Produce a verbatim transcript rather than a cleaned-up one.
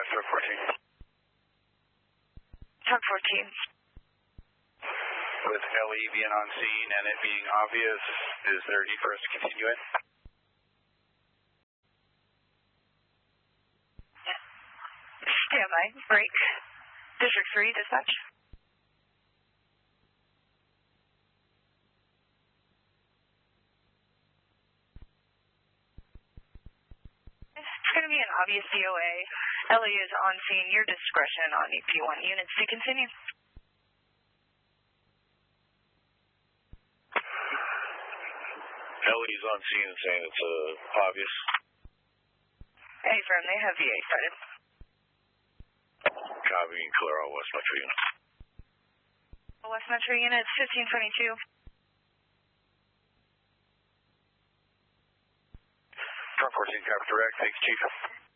Truck fourteen. Truck fourteen. With L E being on scene and it being obvious, is there a need for us to continue it? Stand by. Break. District three, dispatch. It's going to be an obvious D O A. L E is on scene. Your discretion on E P one units to continue. L E is on scene and saying it's uh, obvious. Hey, firm, they have V A started. Copy and clear all West Metro units. West Metro units, fifteen twenty-two. Truck fourteen, copy direct. Thanks, Chief.